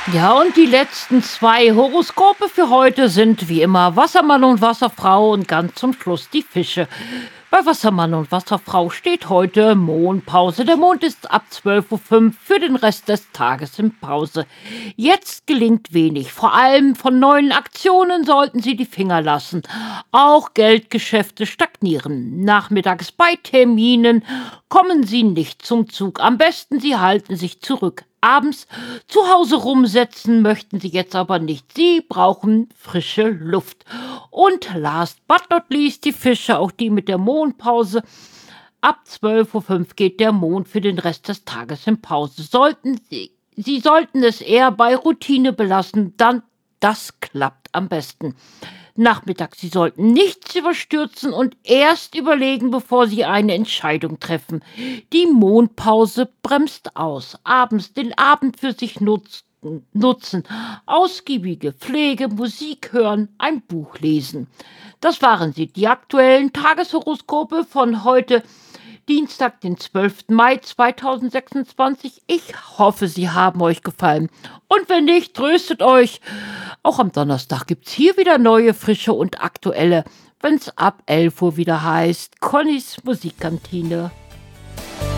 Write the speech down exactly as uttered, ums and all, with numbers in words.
Ja, und die letzten zwei Horoskope für heute sind wie immer Wassermann und Wasserfrau und ganz zum Schluss die Fische. Bei Wassermann und Wasserfrau steht heute Mondpause. Der Mond ist ab zwölf Uhr fünf für den Rest des Tages in Pause. Jetzt gelingt wenig. Vor allem von neuen Aktionen sollten Sie die Finger lassen. Auch Geldgeschäfte stagnieren. Nachmittags bei Terminen kommen Sie nicht zum Zug. Am besten Sie halten sich zurück. Abends zu Hause rumsetzen möchten Sie jetzt aber nicht. Sie brauchen frische Luft. Und last but not least die Fische, auch die mit der Mondpause. Ab zwölf Uhr fünf geht der Mond für den Rest des Tages in Pause. Sollten Sie, Sie sollten es eher bei Routine belassen, dann das klappt am besten. Nachmittags, Sie sollten nichts überstürzen und erst überlegen, bevor Sie eine Entscheidung treffen. Die Mondpause bremst aus. Abends den Abend für sich nutzen. Nutzen, ausgiebige Pflege, Musik hören, ein Buch lesen. Das waren sie, die aktuellen Tageshoroskope von heute, Dienstag, den zwölften Mai zweitausendsechsundzwanzig. Ich hoffe, sie haben euch gefallen. Und wenn nicht, tröstet euch. Auch am Donnerstag gibt's hier wieder neue, frische und aktuelle, wenn's ab elf Uhr wieder heißt Connys Musikkantine.